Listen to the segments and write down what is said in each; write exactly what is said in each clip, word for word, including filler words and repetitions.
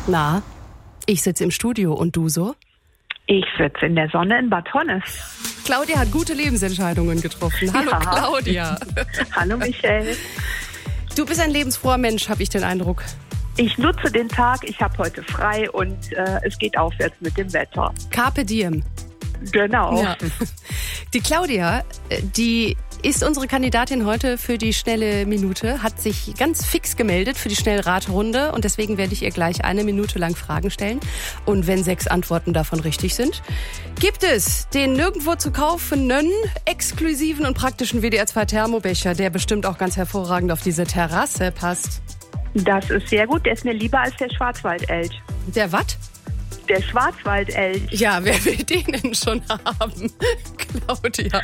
Na, ich sitze im Studio und du so? Ich sitze in der Sonne in Bad Honnes. Claudia hat gute Lebensentscheidungen getroffen. Hallo Ja. Claudia. Hallo Michelle. Du bist ein lebensfroher Mensch, habe ich den Eindruck. Ich nutze den Tag, ich habe heute frei und äh, es geht aufwärts mit dem Wetter. Carpe diem. Genau. Ja. Die Claudia, die ist unsere Kandidatin heute für die schnelle Minute, hat sich ganz fix gemeldet für die Schnellraterunde und deswegen werde ich ihr gleich eine Minute lang Fragen stellen. Und wenn sechs Antworten davon richtig sind, gibt es den nirgendwo zu kaufenden, exklusiven und praktischen W D R zwei Thermobecher, der bestimmt auch ganz hervorragend auf diese Terrasse passt. Das ist sehr gut, der ist mir lieber als der Schwarzwaldelch. Der was? Der Schwarzwaldelch. Ja, wer will den denn schon haben? Claudia.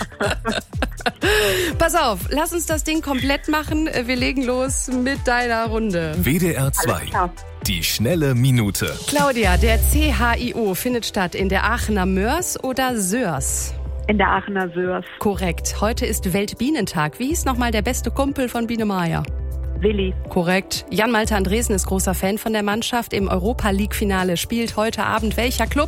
Pass auf, lass uns das Ding komplett machen. Wir legen los mit deiner Runde. W D R zwei, klar. die schnelle Minute. Claudia, der C H I O findet statt in der Aachener Mörs oder Sörs? In der Aachener Sörs. Korrekt. Heute ist Weltbienentag. Wie hieß nochmal der beste Kumpel von Biene Maya? Willi. Korrekt. Jan-Malte Andresen ist großer Fan von der Mannschaft. Im Europa-League-Finale spielt heute Abend welcher Club?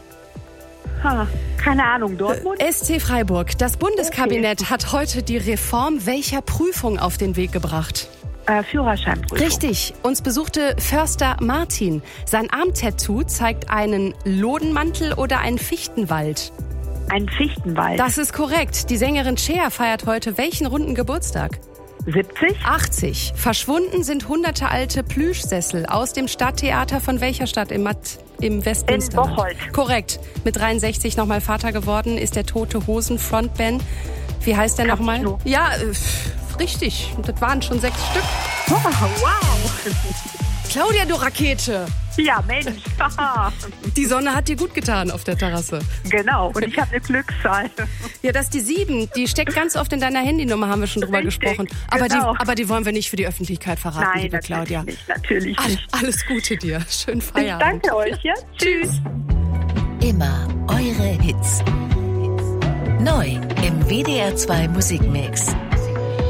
Ha, keine Ahnung, Dortmund? S C Freiburg. Das Bundeskabinett hat heute die Reform welcher Prüfung auf den Weg gebracht? Äh, Führerscheinprüfung. Richtig. Uns besuchte Förster Martin. Sein Armtattoo zeigt einen Lodenmantel oder einen Fichtenwald. Ein Fichtenwald. Das ist korrekt. Die Sängerin Cher feiert heute welchen runden Geburtstag? siebzig? achtzig. Verschwunden sind hunderte alte Plüschsessel aus dem Stadttheater von welcher Stadt im, Matt, im Westmünsterland? In Bocholt. Korrekt. Mit dreiundsechzig nochmal Vater geworden ist der Tote Hosen Frontman. Wie heißt der nochmal? Cappuccino. Ja, äh, richtig. Das waren schon sechs Stück. Oh, wow. Claudia, du Rakete. Ja, Mensch. Haha. Die Sonne hat dir gut getan auf der Terrasse. Genau, und ich habe eine Glückszahl. Ja, das ist die sieben. Die steckt ganz oft in deiner Handynummer, haben wir schon drüber Richtig, gesprochen. Aber, genau. die, aber die wollen wir nicht für die Öffentlichkeit verraten, Nein, liebe natürlich Claudia. nicht, natürlich All, nicht. alles Gute dir. Schönen Ich Feierabend. danke euch, ja? Tschüss. Immer eure Hits. Neu im W D R zwei Musikmix.